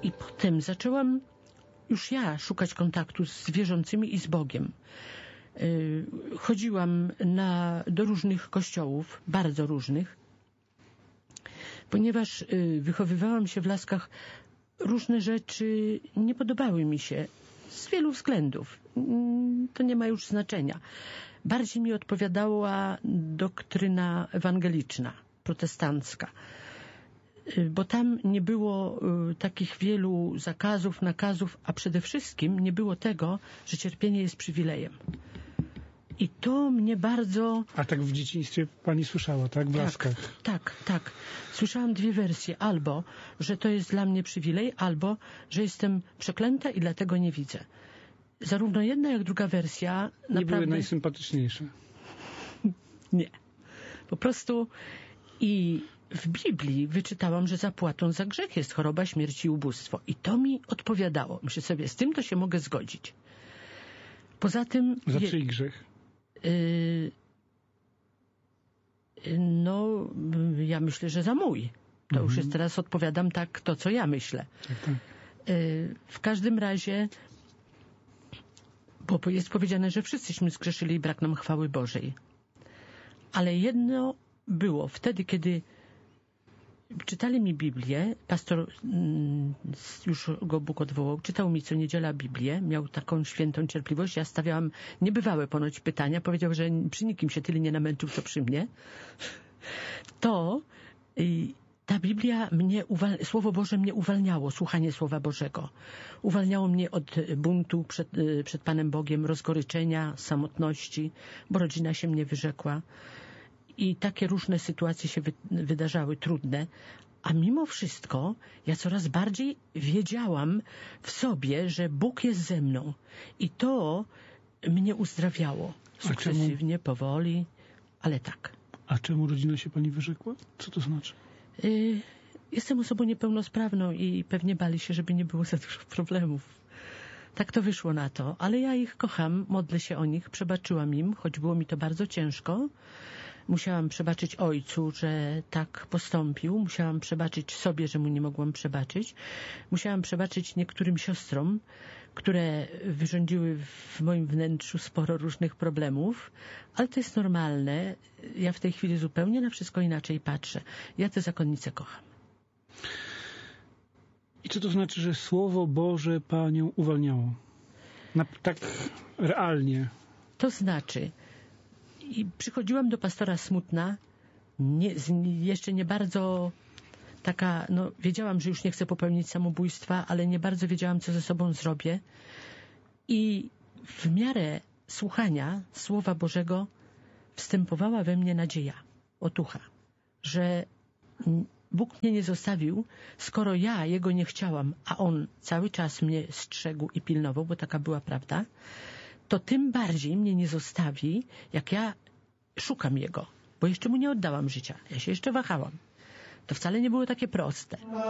I potem zaczęłam już ja szukać kontaktu z wierzącymi i z Bogiem. Chodziłam do różnych kościołów, bardzo różnych, ponieważ wychowywałam się w Laskach, różne rzeczy nie podobały mi się z wielu względów. To nie ma już znaczenia. Bardziej mi odpowiadała doktryna ewangeliczna, protestancka, bo tam nie było takich wielu zakazów, nakazów, a przede wszystkim nie było tego, że cierpienie jest przywilejem. I to mnie bardzo... A tak w dzieciństwie pani słyszała, tak? W Laskach. Tak. Słyszałam dwie wersje. Albo, że to jest dla mnie przywilej, albo, że jestem przeklęta i dlatego nie widzę. Zarówno jedna, jak druga wersja naprawdę... Nie były najsympatyczniejsze. Nie. Po prostu i w Biblii wyczytałam, że zapłatą za grzech jest choroba, śmierć i ubóstwo. I to mi odpowiadało. Myślę sobie, z tym to się mogę zgodzić. Poza tym... Za czyj grzech? No, ja myślę, że za mój. To już jest teraz, odpowiadam tak, to co ja myślę. Tak. W każdym razie, bo jest powiedziane, że wszyscyśmy zgrzeszyli i brak nam chwały Bożej. Ale jedno było, wtedy, kiedy czytali mi Biblię, pastor, już go Bóg odwołał, czytał mi co niedziela Biblię, miał taką świętą cierpliwość, ja stawiałam niebywałe ponoć pytania, powiedział, że przy nikim się tyle nie namęczył, co przy mnie, to ta Biblia Słowo Boże mnie uwalniało, słuchanie Słowa Bożego. Uwalniało mnie od buntu przed Panem Bogiem, rozgoryczenia, samotności, bo rodzina się mnie wyrzekła. I takie różne sytuacje się wydarzały, trudne. A mimo wszystko ja coraz bardziej wiedziałam w sobie, że Bóg jest ze mną. I to mnie uzdrawiało. Sukcesywnie, powoli, ale tak. A czemu rodzina się pani wyrzekła? Co to znaczy? Jestem osobą niepełnosprawną i pewnie bali się, żeby nie było za dużo problemów. Tak to wyszło na to. Ale ja ich kocham, modlę się o nich, przebaczyłam im, choć było mi to bardzo ciężko. Musiałam przebaczyć ojcu, że tak postąpił. Musiałam przebaczyć sobie, że mu nie mogłam przebaczyć. Musiałam przebaczyć niektórym siostrom, które wyrządziły w moim wnętrzu sporo różnych problemów. Ale to jest normalne. Ja w tej chwili zupełnie na wszystko inaczej patrzę. Ja tę zakonnicę kocham. I co to znaczy, że Słowo Boże panią uwalniało? Tak realnie. To znaczy... I przychodziłam do pastora smutna, jeszcze nie bardzo taka, wiedziałam, że już nie chcę popełnić samobójstwa, ale nie bardzo wiedziałam, co ze sobą zrobię. I w miarę słuchania Słowa Bożego wstępowała we mnie nadzieja, otucha, że Bóg mnie nie zostawił, skoro ja Jego nie chciałam, a On cały czas mnie strzegł i pilnował, bo taka była prawda, to tym bardziej mnie nie zostawi, jak ja szukam Jego, bo jeszcze Mu nie oddałam życia. Ja się jeszcze wahałam. To wcale nie było takie proste.